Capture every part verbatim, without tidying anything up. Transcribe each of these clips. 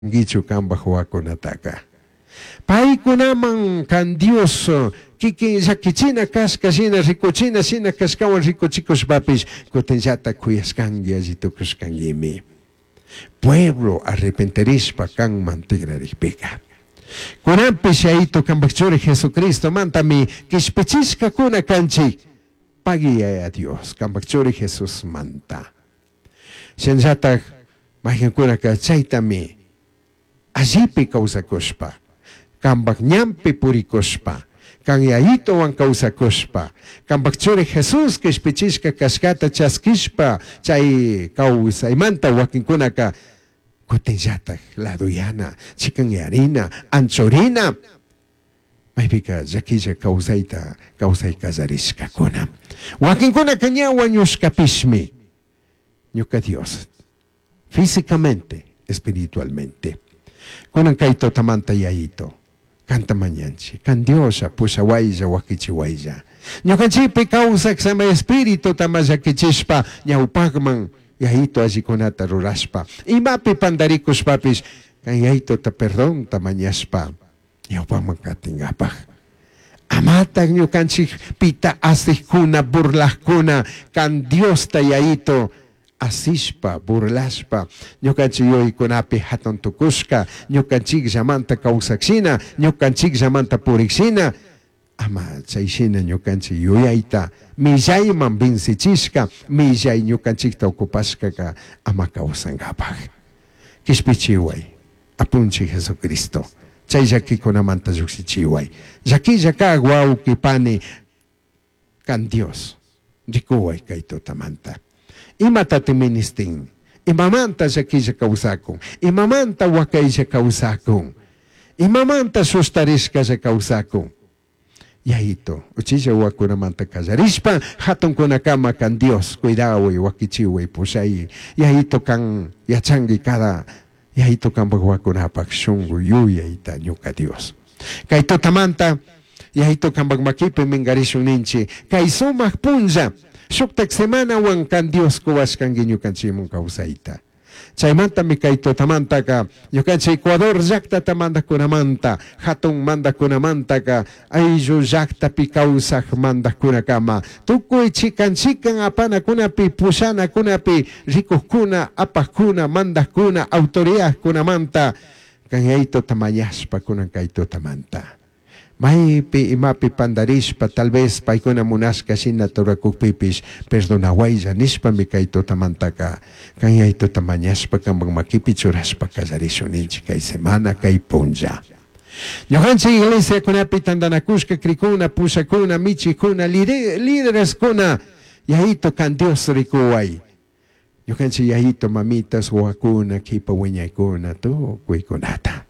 gichu kambak wakunataka. Paykunaman kan Dios kiki llakichina kaskashina rikuchina sina kaskawan rikuchikushpapish kutinllata kuyaskangi alli tukushkangimi. Pueblo arrepentirishpa kanman tigrarikpika. Kunanpish yayito kambakchuri Jesucristo mantami kishpichishka kuna kanchik pagiya a Dios kambakchuri Jesus manta. Shenllatak mahinkunaka chaytami allipi kawsakushpa kambak ñampi purikushpa kan yayito wan kawsakushpa kambakchuri Jesus kishpichishka kashkata chaskishpa chay kawsaymanta wakinkunaka kutinllatak laduyana chikan yarina anchorina maypika llakilla kawsayta kawsay kasarishkakuna wakinkunaka ña wañushkapishmi ñuka Dios físicamente espiritualmente kunan kay totamanta yayito kanta mañanchi kan Diosa pusha waylla wakichi waylla ñukanchipi kawsak sama espíritu tama llakichishpa ñawpakman yayito allikunata rurashpa imapi pandarikushpapish kan yayito ta perdón tamañashpa ñawpakman katingapaj amatak ñukanchik pita asijkuna burlajkuna kan Dios ta yayito asishpa, burlashpa, ñukanchik yuykunapi hatun tukushka, ñukanchik llamanta kawsaksina, ñukanchik llamanta puriksina, ama chayshina ñukanchik yuyayta, millayman vincichishka, millay ñukanchikta okupashkaka, ama kawsankapaj. Kishpichiway, apunchi Jesucristo, chay llakikunamanta lluksichiway, llakilla kaq wawqipani kan Dios, rikuway kay tutamanta. Imatati ministin, imamanta llakilla kawsakun, imamanta wakaylla kawsakun, imamanta sustarishkalla kawsakun. Yayito, uchilla wakunamanta kallarishpa, hatunkunakama kan Dios, cuidaway, wakichiway, pushay, yayito kan yachangi kada, yayito kan wakunapak shungu yuyayta ñuka Dios. Kay tutamanta, yayito kan bagmakipi mingarishun ninchi, kay sumak punja, Shuktak semana wan kan Dios kuwashkangi ñukanchimun kawsayta. Chaymanta mi kay tutamanta ka ñukanchi Ecuador llakta tamanda kunamanta hatun manda kunamanta ka ayllu llaktapi kawsaq manda kunakama tukuy chikan chikan apana kunapi pushana kunapi rikuqkuna apaqkuna mandaqkuna autoridad kunamanta kan yayto tamañashpa kunan kay tutamanta. Maypi imapi pandarishpa tal vez paykuna munashka shina turakukpipish perdonawaylla nishpa mi kay tutamantaka kan yayto tamañashpa kanban makipi churashpa kallarishuninchik kay semana kay punlla. Ñukanchik iglesia kunapi tandanakushka krikuna pushakuna michikuna líderes kuna yayito kan Dios rikuway. Ñukanchik yayito mamitas wakuna kipa wiñaykuna tukuykunata.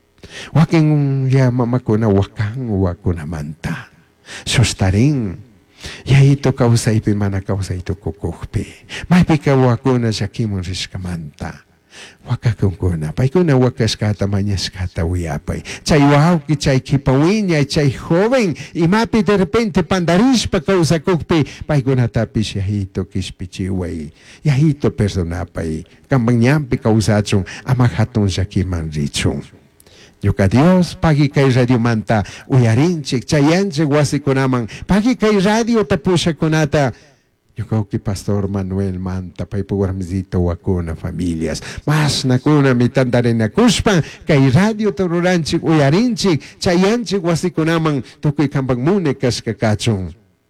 Waking ya mamakuna wakang wakunamanta. Sustarin. Yayito kausaypi mana kausayto kukukpi. Maypika wakuna shakimun rishkamanta. Wakakungkuna. Paykuna wakaskata mañaskata uyapay. Chay wawki chay kipawiña chay joven. Imapi de repente pandarishpa kausakukpi. Paykuna tapis yayito kispichiway. Yayito perdonapay. Kambanyampi kausachun. Amahatun shakiman richun. Ñuka Dios pagi kay radio manta uyarinchik chayanchik wasikunaman pagi kay radio tapushakunata ñuka uki Pastor Manuel manta paypu warmisito wakuna familias mas nakuna mitandarakushpa kay radio taruranchik uyarinchik chayanchik wasikunaman tukuy kampangmune kaskakachun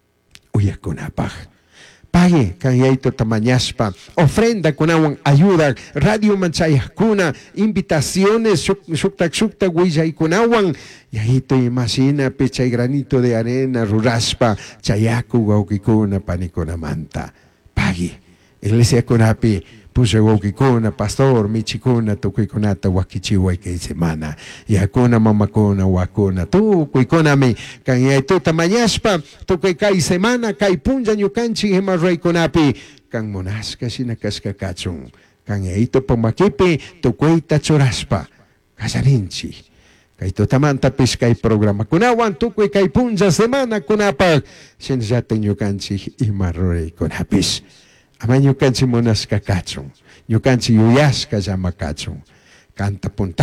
uyakunapaj. Pagi kan yayto tamañashpa, ofrenda kunawan ayuda, radio manchayakuna, invitaciones, shuktak shuktak willay-kunawan, yayito imagina pechay granito de arena, ruraspa, chayaku gaukikuna panikunamanta. Pagi, iglesia kunapi, pusha gaukikuna, pastor, michikuna, tukuykunata wakichiway kay semana, yakuna mamakuna wakuna, tukuykunami, kan yayto tamañashpa, tukuy kay semana, kay punja ñukanchik himarray kunapi, kan munashka sinakaskakachun, kan yayto pamakipi, tukuyta churaspa, kasarinchik. Kay tutamanta pis kay programa kunawan, tukuy kay punja semana kunapag, sinjata ñukanchik himarray kunapis. Ama ñukanchik munashka kachun, ñukanchik yuyashka llama kachun. canta punta.